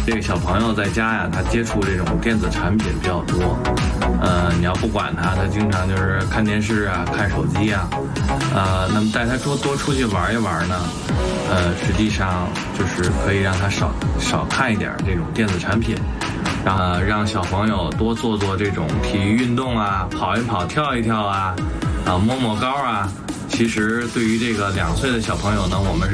这个小朋友在家呀，他接触这种电子产品比较多，你要不管他，他经常就是看电视啊、看手机啊，那么带他多出去玩一玩呢，实际上就是可以让他少看一点这种电子产品，让小朋友多做这种体育运动啊，跑一跑、跳一跳啊，摸高啊。其实对于这个2岁的小朋友呢，我们